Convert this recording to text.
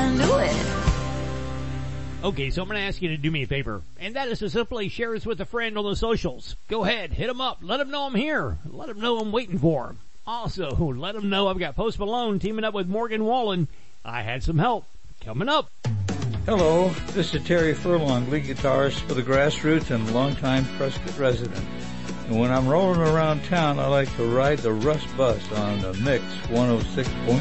gotta do it. Okay, so I'm going to ask you to do me a favor, and that is to simply share this with a friend on the socials. Go ahead, hit them up, let them know I'm here, let them know I'm waiting for them. Also, let them know I've got Post Malone teaming up with Morgan Wallen. I had some help coming up. Hello, this is Terry Furlong, lead guitarist for the Grassroots and longtime Prescott resident. And when I'm rolling around town, I like to ride the Russ Bus on the Mix 106.9.